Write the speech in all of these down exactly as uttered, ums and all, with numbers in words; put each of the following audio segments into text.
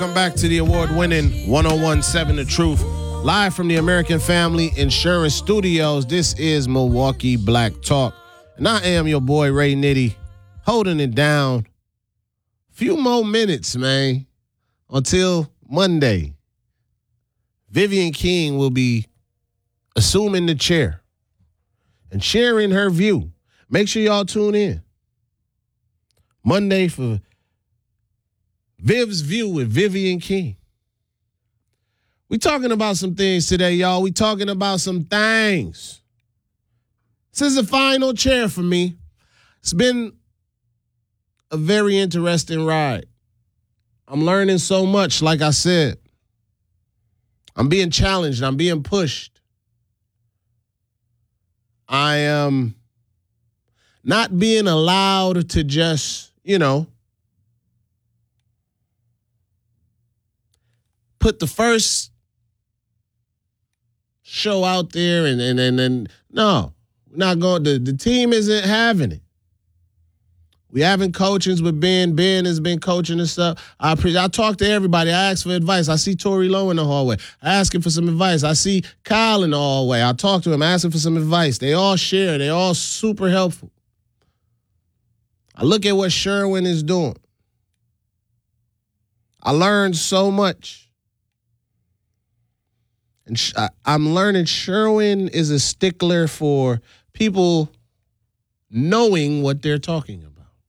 Welcome back to the award-winning one oh one point seven The Truth. Live from the American Family Insurance Studios, this is Milwaukee Black Talk. And I am your boy, Ray Nitty, holding it down. Few more minutes, man, until Monday. Vivian King will be assuming the chair and sharing her view. Make sure y'all tune in. Monday for Viv's View with Vivian King. We talking about some things today, y'all. We talking about some things. This is the final chair for me. It's been a very interesting ride. I'm learning so much, like I said. I'm being challenged. I'm being pushed. I am not being allowed to just, you know, put the first show out there and and and, and no, we're not going. The, the team isn't having it. We having coachings with Ben. Ben has been coaching and stuff. I pre- I talk to everybody. I ask for advice. I see Tory Lowe in the hallway. I ask him for some advice. I see Kyle in the hallway. I talk to him. I ask him for some advice. They all share. They all super helpful. I look at what Sherwin is doing. I learned so much. And sh- I, I'm learning Sherwin is a stickler for people knowing what they're talking about.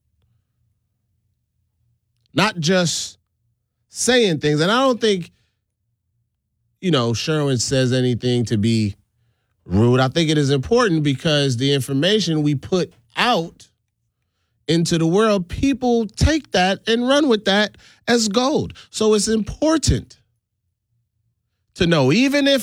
Not just saying things. And I don't think, you know, Sherwin says anything to be rude. I think it is important because the information we put out into the world, people take that and run with that as gold. So it's important to know, even if